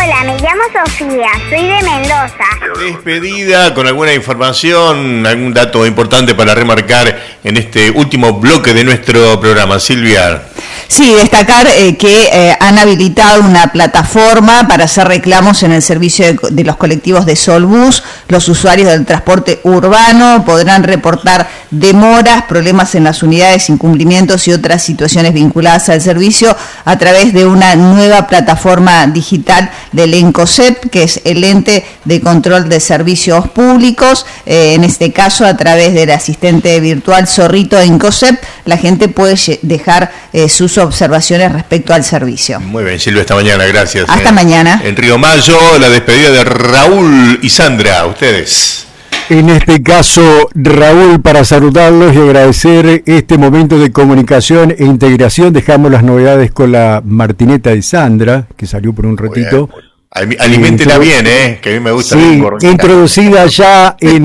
Hola, me llamo Sofía, soy de Mendoza. Despedida con alguna información, algún dato importante para remarcar en este último bloque de nuestro programa. Silvia. Sí, destacar que han habilitado una plataforma para hacer reclamos en el servicio de los colectivos de Solbus. Los usuarios del transporte urbano podrán reportar demoras, problemas en las unidades, incumplimientos y otras situaciones vinculadas al servicio a través de una nueva plataforma digital del ENCOSEP, que es el ente de control de servicios públicos. En este caso, a través del asistente virtual Zorrito ENCOSEP, la gente puede dejar sus observaciones respecto al servicio. Muy bien, Silvia, hasta mañana, gracias. Hasta mañana. En Río Mayo, la despedida de Raúl y Sandra, ustedes. En este caso, Raúl, para saludarlos y agradecer este momento de comunicación e integración, dejamos las novedades con la Martineta de Sandra, que salió por un ratito. Aliméntela bien, que a mí me gusta. Sí, introducida ya en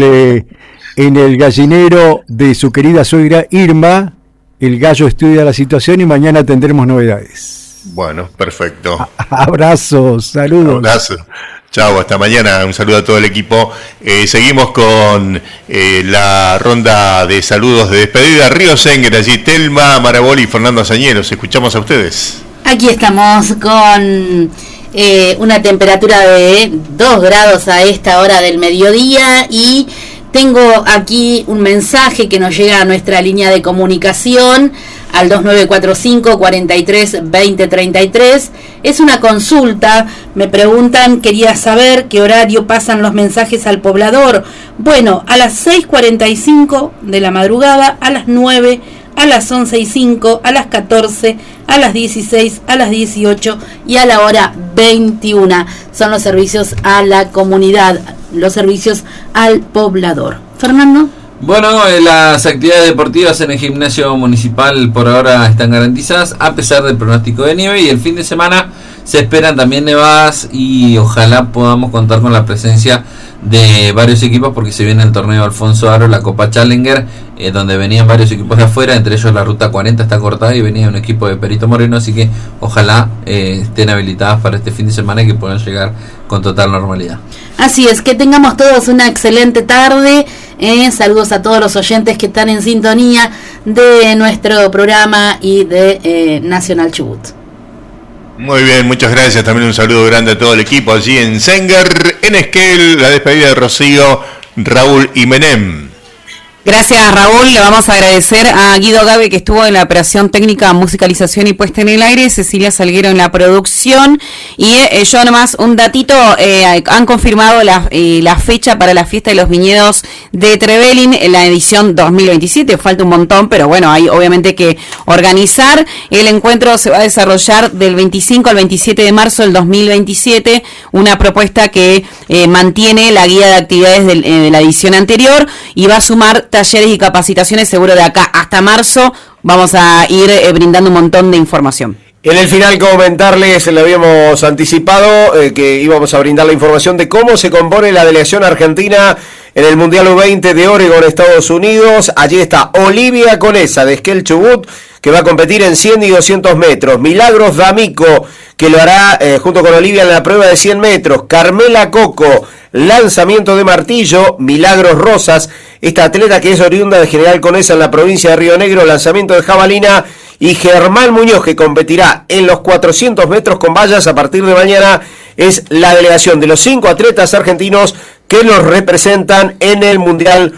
el gallinero de su querida suegra Irma. El gallo estudia la situación y mañana tendremos novedades. Bueno, perfecto. Abrazos, saludos. Abrazo. Chao, hasta mañana. Un saludo a todo el equipo. Seguimos con la ronda de saludos de despedida. Río Senger, allí Telma Maraboli y Fernando Azañeros. Escuchamos a ustedes. Aquí estamos con una temperatura de 2 grados a esta hora del mediodía y tengo aquí un mensaje que nos llega a nuestra línea de comunicación al 2945 43 20 33. Es una consulta, me preguntan, quería saber qué horario pasan los mensajes al poblador. Bueno, a las 6:45 de la madrugada, a las 9, a las 11:05, a las 14, a las 16, a las 18 y a la hora 21. Son los servicios a la comunidad, los servicios al poblador. Fernando. Bueno, las actividades deportivas en el gimnasio municipal por ahora están garantizadas a pesar del pronóstico de nieve, y el fin de semana se esperan también nevadas y ojalá podamos contar con la presencia de varios equipos porque se viene el torneo Alfonso Aro, la Copa Challenger, donde venían varios equipos de afuera, entre ellos la ruta 40 está cortada y venía un equipo de Perito Moreno, así que ojalá estén habilitadas para este fin de semana y que puedan llegar con total normalidad. Así es, que tengamos todos una excelente tarde. Saludos a todos los oyentes que están en sintonía de nuestro programa y de Nacional Chubut. Muy bien, muchas gracias. También un saludo grande a todo el equipo allí en Senger, en Esquel, la despedida de Rocío, Raúl y Menem. Gracias, Raúl. Le vamos a agradecer a Guido Gabe, que estuvo en la operación técnica, musicalización y puesta en el aire, Cecilia Salguero en la producción, y yo nomás un datito, han confirmado la fecha para la fiesta de los viñedos de Trevelin en la edición 2027, falta un montón, pero bueno, hay obviamente que organizar. El encuentro se va a desarrollar del 25 al 27 de marzo del 2027, una propuesta que mantiene la guía de actividades de la edición anterior y va a sumar talleres y capacitaciones. Seguro de acá hasta marzo vamos a ir brindando un montón de información. En el final, comentarles, le habíamos anticipado que íbamos a brindar la información de cómo se compone la delegación argentina en el Mundial U20 de Oregon, Estados Unidos. Allí está Olivia Conesa de Esquel Chubut, que va a competir en 100 y 200 metros. Milagros D'Amico, que lo hará junto con Olivia en la prueba de 100 metros. Carmela Coco, lanzamiento de martillo. Milagros Rosas, esta atleta que es oriunda de General Conesa en la provincia de Río Negro, lanzamiento de jabalina. Y Germán Muñoz, que competirá en los 400 metros con vallas a partir de mañana, es la delegación de los 5 atletas argentinos que nos representan en el Mundial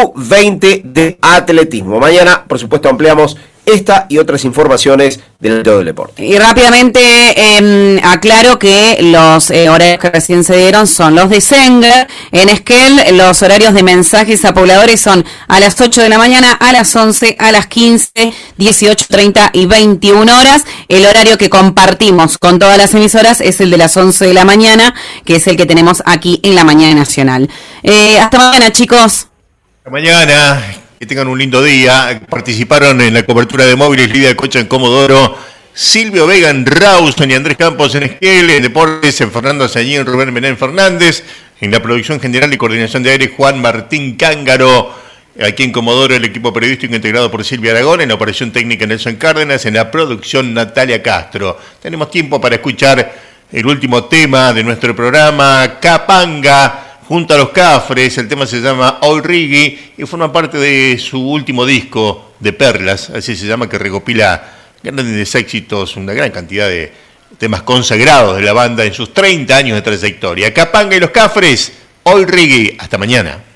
U20 de atletismo. Mañana, por supuesto, ampliamos esta y otras informaciones del deporte. Y rápidamente aclaro que los horarios que recién se dieron son los de Senger. En Esquel los horarios de mensajes a pobladores son a las 8 de la mañana, a las 11, a las 15, 18:30 y 21 horas. El horario que compartimos con todas las emisoras es el de las 11 de la mañana, que es el que tenemos aquí en la mañana nacional. Hasta mañana, chicos. Hasta mañana. Que tengan un lindo día. Participaron en la cobertura de móviles Lidia Cocha en Comodoro, Silvio Vega en Rawson y Andrés Campos en Esquel, en Deportes en Fernando Azañín, Rubén Menem Fernández, en la producción general y coordinación de aire Juan Martín Cángaro, aquí en Comodoro el equipo periodístico integrado por Silvia Aragón, en la operación técnica Nelson Cárdenas, en la producción Natalia Castro. Tenemos tiempo para escuchar el último tema de nuestro programa, Capanga, junto a los Cafres. El tema se llama Old Reggae y forma parte de su último disco de Perlas, así se llama, que recopila grandes éxitos, una gran cantidad de temas consagrados de la banda en sus 30 años de trayectoria. Capanga y los Cafres, Old Reggae. Hasta mañana.